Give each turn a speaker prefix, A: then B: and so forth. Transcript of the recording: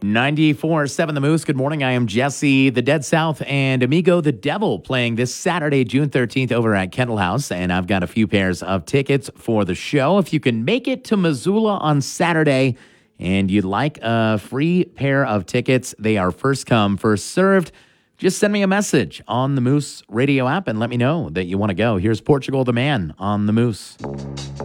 A: 94.7 The Moose. Good morning. I am Jesse, the Dead South, and Amigo the Devil playing this Saturday, June 13th over at Kendall House. And I've got a few pairs of tickets for the show. If you can make it to Missoula on Saturday and you'd like a free pair of tickets, they are first come, first served. Just send me a message on the Moose radio app and let me know that you want to go. Here's Portugal the Man on the Moose.